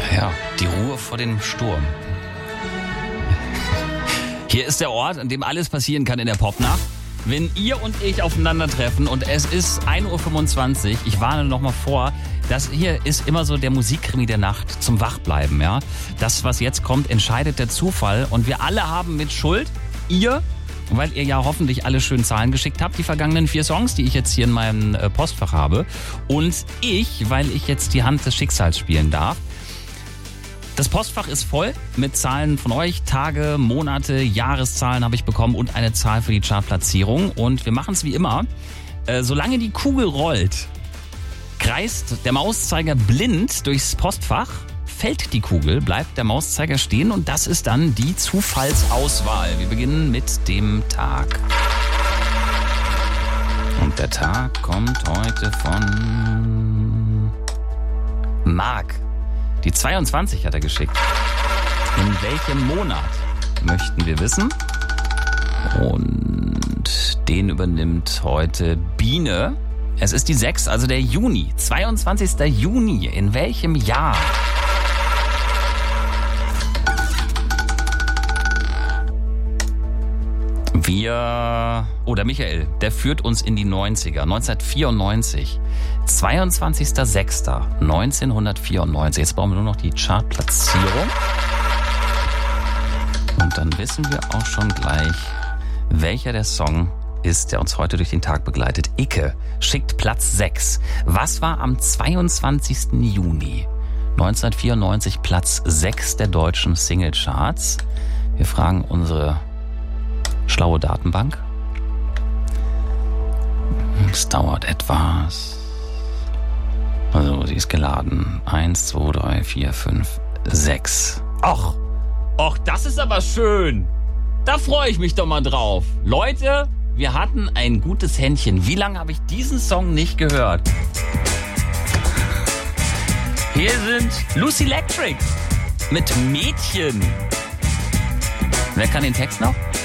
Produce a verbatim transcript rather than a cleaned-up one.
Ja, die Ruhe vor dem Sturm. Hier ist der Ort, an dem alles passieren kann in der Popnacht. Wenn ihr und ich aufeinandertreffen und es ist ein Uhr fünfundzwanzig, ich warne nochmal vor, das hier ist immer so der Musikkrimi der Nacht zum Wachbleiben, ja. Das, was jetzt kommt, entscheidet der Zufall und wir alle haben mit Schuld, ihr, weil ihr ja hoffentlich alle schön Zahlen geschickt habt, die vergangenen vier Songs, die ich jetzt hier in meinem Postfach habe, und ich, weil ich jetzt die Hand des Schicksals spielen darf. Das Postfach ist voll mit Zahlen von euch. Tage, Monate, Jahreszahlen habe ich bekommen und eine Zahl für die Chartplatzierung. Und wir machen es wie immer. Äh, solange die Kugel rollt, kreist der Mauszeiger blind durchs Postfach. Fällt die Kugel, bleibt der Mauszeiger stehen und das ist dann die Zufallsauswahl. Wir beginnen mit dem Tag. Und der Tag kommt heute von Marc. Die zweiundzwanzig hat er geschickt. In welchem Monat möchten wir wissen? Und den übernimmt heute Biene. Es ist die sechs, also der Juni. zweiundzwanzigster Juni. In welchem Jahr? Wir... Oh, der Michael, der führt uns in die neunziger. neunzehnhundertvierundneunzig. zweiundzwanzigster sechster neunzehnhundertvierundneunzig. Jetzt brauchen wir nur noch die Chartplatzierung. Und dann wissen wir auch schon gleich, welcher der Song ist, der uns heute durch den Tag begleitet. Icke schickt Platz sechs. Was war am zweiundzwanzigsten Juni neunzehnhundertvierundneunzig Platz sechs der deutschen Singlecharts? Wir fragen unsere schlaue Datenbank. Es dauert etwas. Also, sie ist geladen. Eins, zwei, drei, vier, fünf, sechs. Ach, ach, das ist aber schön. Da freue ich mich doch mal drauf. Leute, wir hatten ein gutes Händchen. Wie lange habe ich diesen Song nicht gehört? Hier sind Lucy Electric mit Mädchen. Wer kann den Text noch?